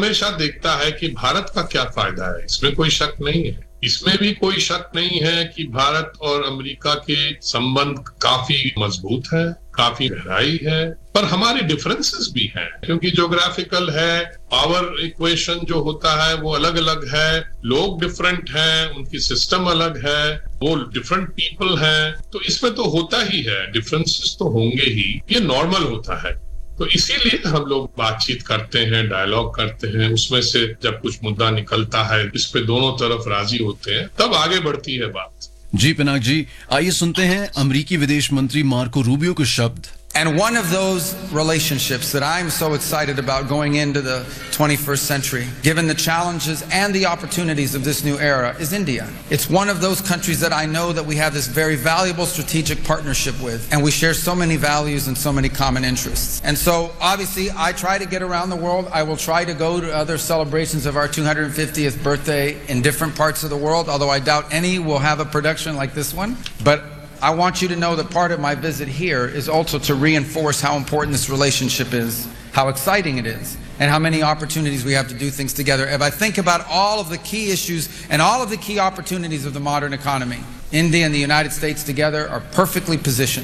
हमेशा देखता है कि भारत का क्या फायदा है, इसमें कोई शक नहीं है। इसमें भी कोई शक नहीं है कि भारत और अमेरिका के संबंध काफी मजबूत है, काफी गहराई है, पर हमारे डिफरेंसेस भी हैं, क्योंकि ज्योग्राफिकल है, पावर इक्वेशन जो होता है वो अलग अलग है, लोग डिफरेंट हैं, उनकी सिस्टम अलग है, वो डिफरेंट पीपल हैं, तो इसमें तो होता ही है, डिफरेंसेस तो होंगे ही, ये नॉर्मल होता है। तो इसीलिए हम लोग बातचीत करते हैं, डायलॉग करते हैं, उसमें से जब कुछ मुद्दा निकलता है, इस पे दोनों तरफ राजी होते हैं, तब आगे बढ़ती है बात। जी पिनाक जी, आइए सुनते हैं अमेरिकी विदेश मंत्री मार्को रूबियो के शब्द। And one of those relationships that I'm so excited about going into the 21st century, given the challenges and the opportunities of this new era, is India. It's one of those countries that I know that we have this very valuable strategic partnership with, and we share so many values and so many common interests. And so, obviously, I try to get around the world. I will try to go to other celebrations of our 250th birthday in different parts of the world, although I doubt any will have a production like this one. But I want you to know that part of my visit here is also to reinforce how important this relationship is, how exciting it is, and how many opportunities we have to do things together. If I think about all of the key issues and all of the key opportunities of the modern economy, India and the United States together are perfectly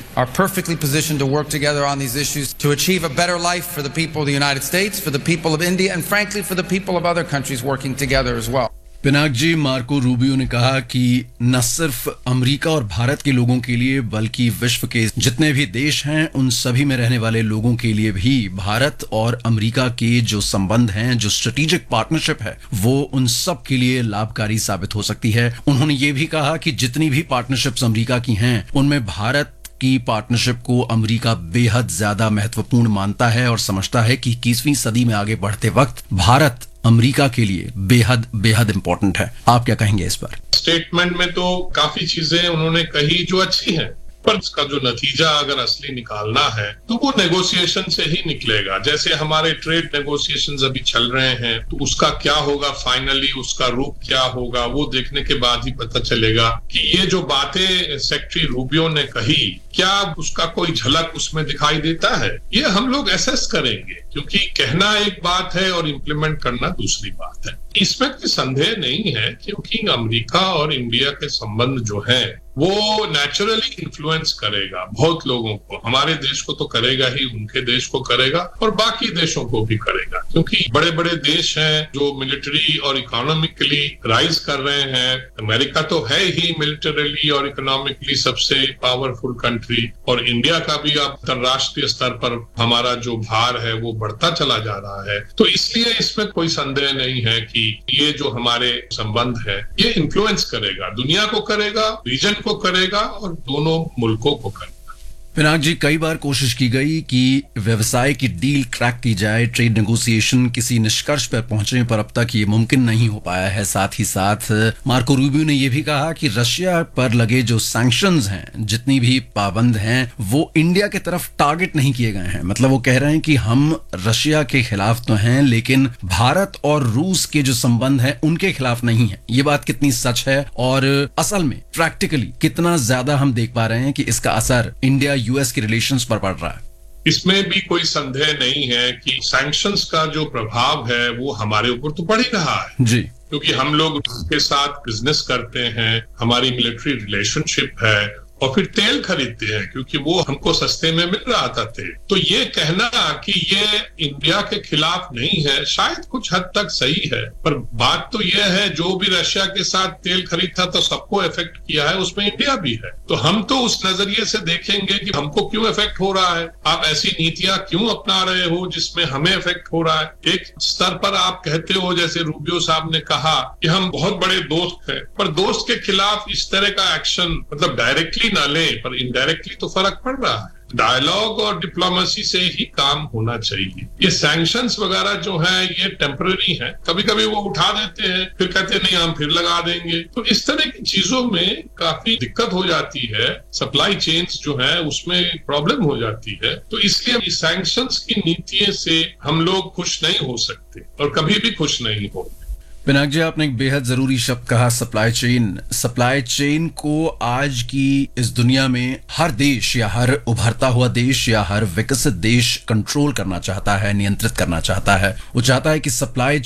positioned to work together on these issues to achieve a better life for the people of the United States, for the people of India, and frankly for the people of other countries working together as well. Pinaka ji, Marco Rubio ने कहा कि न सिर्फ America और भारत के लोगों के लिए बल्कि विश्व के जितने भी देश हैं उन सभी में रहने वाले लोगों के लिए भी भारत और अमेरिका के जो संबंध हैं, जो स्ट्रेटेजिक पार्टनरशिप है, वो उन सब के लिए लाभकारी साबित हो सकती है। उन्होंने ये भी कहा कि जितनी भी पार्टनरशिप्स अमेरिका की हैं उनमें भारत की पार्टनरशिप को अमेरिका बेहद ज्यादा महत्वपूर्ण मानता है और समझता है कि 21वीं सदी में आगे बढ़ते वक्त भारत अमेरिका के लिए बेहद बेहद इंपॉर्टेंट है। आप क्या कहेंगे इस पर? स्टेटमेंट में तो काफी चीजें उन्होंने कही जो अच्छी हैं, पर इसका जो नतीजा अगर असली निकालना है तो वो नेगोशिएशन से ही निकलेगा। जैसे हमारे ट्रेड नेगोशिएशंस अभी चल रहे हैं, तो उसका क्या होगा, फाइनली उसका रूप क्या होगा, वो देखने के बाद ही पता चलेगा कि ये जो बातें सेक्रेटरी रूबियो ने कही, क्या उसका कोई झलक उसमें दिखाई देता है, ये हम लोग एसेस करेंगे, क्योंकि कहना एक बात है और इम्प्लीमेंट करना दूसरी बात है। इसमें कोई संदेह नहीं है, क्योंकि अमेरिका और इंडिया के संबंध जो है वो नेचुरली इन्फ्लुएंस करेगा बहुत लोगों को, हमारे देश को तो करेगा ही, उनके देश को करेगा और बाकी देशों को भी करेगा, क्योंकि बड़े बड़े देश हैं जो मिलिट्री और इकोनॉमिकली राइज कर रहे हैं। अमेरिका तो है ही मिलिटरीली और इकोनॉमिकली सबसे पावरफुल कंट्री, और इंडिया का भी अंतरराष्ट्रीय स्तर पर हमारा जो भार है वो बढ़ता चला जा रहा है। तो इसलिए इसमें कोई संदेह नहीं है कि ये जो हमारे संबंध है ये इन्फ्लुएंस करेगा, दुनिया को करेगा, रीजन को करेगा और दोनों मुल्कों को करेगा। पिनाक जी, कई बार कोशिश की गई कि व्यवसाय की डील क्रैक की जाए, ट्रेड नेगोशिएशन किसी निष्कर्ष पर पहुंचने पर अब तक ये मुमकिन नहीं हो पाया है। साथ ही साथ मार्को रूबियो ने यह भी कहा कि रशिया पर लगे जो सैंक्शंस हैं, जितनी भी पाबंद हैं, वो इंडिया की तरफ टारगेट नहीं किए गए हैं। मतलब वो कह रहे हैं कि हम रशिया के खिलाफ तो हैं, लेकिन भारत और रूस के जो संबंध है उनके खिलाफ नहीं है। ये बात कितनी सच है और असल में प्रैक्टिकली कितना ज्यादा हम देख पा रहे हैं कि इसका असर इंडिया यूएस के रिलेशंस पर पड़ रहा है? इसमें भी कोई संदेह नहीं है कि सैंक्शंस का जो प्रभाव है वो हमारे ऊपर तो पड़ ही रहा है जी, क्योंकि हम लोग उसके साथ बिजनेस करते हैं, हमारी मिलिट्री रिलेशनशिप है और फिर तेल खरीदते हैं क्योंकि वो हमको सस्ते में मिल रहा था तेल। तो ये कहना कि ये इंडिया के खिलाफ नहीं है शायद कुछ हद तक सही है, पर बात तो ये है जो भी रशिया के साथ तेल खरीदता तो सबको इफेक्ट किया है, उसमें इंडिया भी है। तो हम तो उस नजरिए से देखेंगे कि हमको क्यों इफेक्ट हो रहा है, आप ऐसी नीतियां क्यों अपना रहे हो जिसमें हमें इफेक्ट हो रहा है। एक स्तर पर आप कहते हो, जैसे रूबियो साहब ने कहा कि हम बहुत बड़े दोस्त हैं, पर दोस्त के खिलाफ इस तरह का एक्शन मतलब डायरेक्टली ना ले पर इनडायरेक्टली तो फर्क पड़ रहा है। डायलॉग और डिप्लोमेसी से ही काम होना चाहिए। ये सैंक्शंस वगैरह जो है ये टेम्पररी है, कभी कभी वो उठा देते हैं फिर कहते हैं नहीं हम फिर लगा देंगे। तो इस तरह की चीजों में काफी दिक्कत हो जाती है, सप्लाई चेन्स जो है उसमें प्रॉब्लम हो जाती है। तो इसलिए सैंक्शंस की नीति से हम लोग खुश नहीं हो सकते और कभी भी खुश नहीं होंगे। पिनाक जी, आपने एक बेहद जरूरी शब्द कहा, सप्लाई चेन। सप्लाई चेन को आज की इस दुनिया में हर देश या हर उभरता हुआ देश या हर विकसित देश कंट्रोल करना चाहता है, नियंत्रित करना चाहता है। वो चाहता है कि सप्लाई